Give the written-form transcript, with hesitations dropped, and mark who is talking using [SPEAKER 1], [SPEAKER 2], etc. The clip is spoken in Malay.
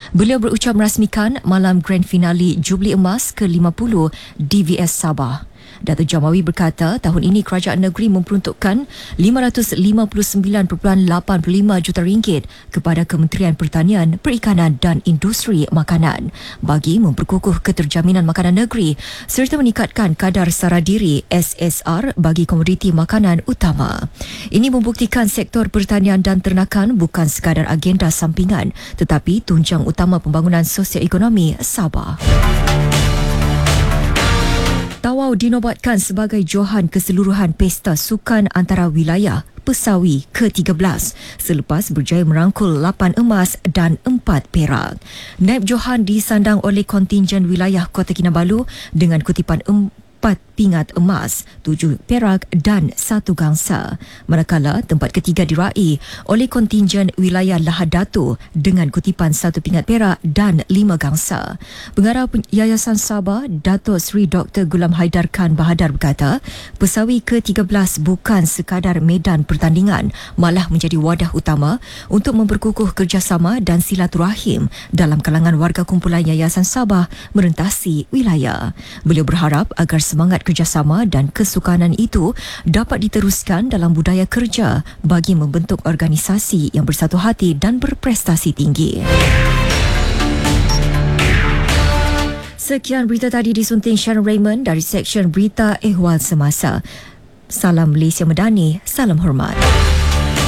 [SPEAKER 1] Beliau berucap merasmikan malam grand finale Jubli Emas ke-50 DVS Sabah. Datuk Jamawi berkata tahun ini kerajaan negeri memperuntukkan RM559.85 juta kepada Kementerian Pertanian, Perikanan dan Industri Makanan bagi memperkukuh keterjaminan makanan negeri serta meningkatkan kadar sara diri SSR bagi komoditi makanan utama. Ini membuktikan sektor pertanian dan ternakan bukan sekadar agenda sampingan tetapi tunjang utama pembangunan sosioekonomi Sabah. Tawau dinobatkan sebagai johan keseluruhan Pesta Sukan Antara Wilayah Pesawi ke-13 selepas berjaya merangkul 8 emas dan 4 perak. Naib Johan disandang oleh kontingen wilayah Kota Kinabalu dengan kutipan 4 pingat emas, 7 perak dan 1 gangsa. Manakala tempat ketiga diraih oleh kontingen wilayah Lahad Datu dengan kutipan 1 pingat perak dan 5 gangsa. Pengarah Yayasan Sabah, Datuk Seri Dr. Gulam Haidar Khan Bahadar berkata, Pesawi ke-13 bukan sekadar medan pertandingan, malah menjadi wadah utama untuk memperkukuh kerjasama dan silaturahim dalam kalangan warga kumpulan Yayasan Sabah merentasi wilayah. Beliau berharap agar semangat kerjasama dan kesukanan itu dapat diteruskan dalam budaya kerja bagi membentuk organisasi yang bersatu hati dan berprestasi tinggi. Sekian berita tadi disunting Sharon Raymond dari Seksyen Berita Ehwal Semasa. Salam Malaysia Medani, salam hormat.